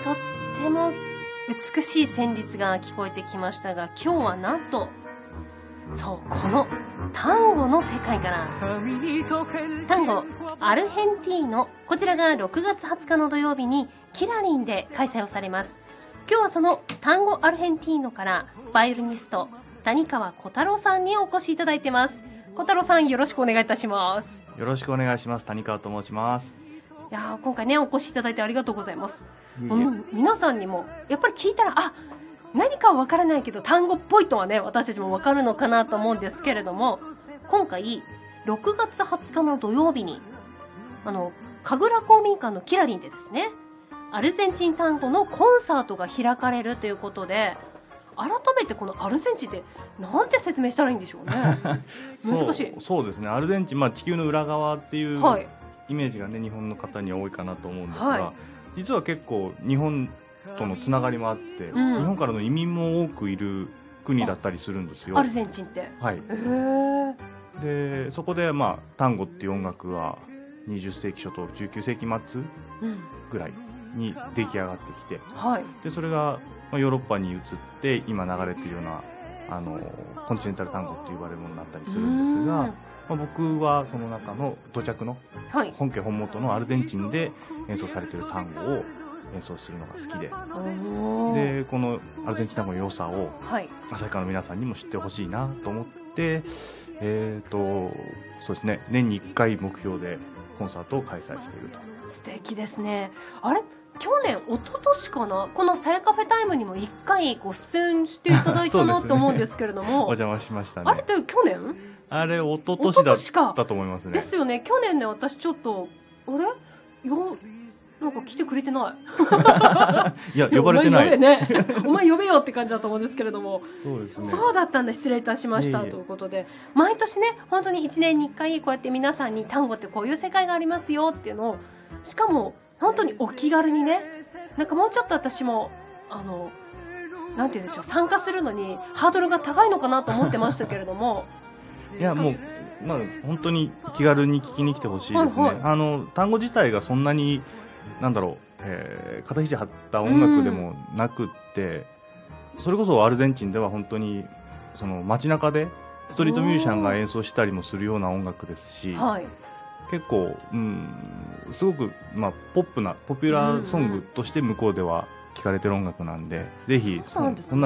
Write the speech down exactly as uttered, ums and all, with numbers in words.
とっても美しい旋律が聞こえてきましたが、今日はなんとそうこのタンゴの世界からタンゴアルヘンティーノ、こちらがろくがつはつかの土曜日にキラリンで開催をされます。今日はそのタンゴアルヘンティーノからバイオリニスト谷川小太郎さんにお越しいただいてます。小太郎さん、よろしくお願いいたします。 よろしくお願いします。谷川と申します。 いや今回ねお越しいただいてありがとうございます。 いえいえ、 うん、皆さんにもやっぱり聞いたらあ何かは分からないけど単語っぽいとはね私たちも分かるのかなと思うんですけれども、今回ろくがつはつかの土曜日にあの神楽公民館のキラリンでですね、アルゼンチン単語のコンサートが開かれるということで、改めてこのアルゼンチンってなんて説明したらいいんでしょうね。難しい。 そう、そうですね。アルゼンチン、まあ、地球の裏側っていう、 はい、 イメージがね日本の方には多いかなと思うんですが、 はい、 実は結構日本とのつながりもあって、うん、日本からの移民も多くいる国だったりするんですよ、 アルゼンチンって。 はい。 へー。 でそこで、まあ、タンゴっていう音楽はにじゅっせいき初頭じゅうきゅうせいき末ぐらいに出来上がってきて、 うん、はい、 でそれが、まあ、ヨーロッパに移って今流れているようなあのコンチネンタルタンゴって呼ばれるものになったりするんですが、まあ、僕はその中の土着の本家本元のアルゼンチンで演奏されているタンゴを演奏するのが好きで、でこのアルゼンチン単語の良さを旭川の皆さんにも知ってほしいなと思って、えーとそうですね、年にいっかい目標でコンサートを開催していると。 素敵ですね。あれ去年一昨年かな、このさやカフェタイムにもいっかいご出演していただいたなと思うんですけれどもお邪魔しましたね。 あれって去年あれ一昨年だったと思いますね。 ですよね。去年ね私ちょっとあれよなんか来てくれてないいや呼ばれてないお前呼べ、ね、お前呼べよって感じだと思うんですけれどもそうですね。 そうだったんだ、失礼いたしました。いえいえということで毎年ね本当にいちねんにいっかいこうやって皆さんに単語ってこういう世界がありますよっていうのを、しかも本当にお気軽にね、なんかもうちょっと私もあのなんて言うんでしょう、参加するのにハードルが高いのかなと思ってましたけれどもいやもう、まあ、本当に気軽に聞きに来てほしいですね、はいはい、あの単語自体がそんなになんだろう、えー、肩肘張った音楽でもなくって、うん、それこそアルゼンチンでは本当にその街中でストリートミュージシャンが演奏したりもするような音楽ですし、はい、結構、うん、すごく、まあ、ポップなポピュラーソングとして向こうでは聴かれてる音楽なんで、ぜひそんな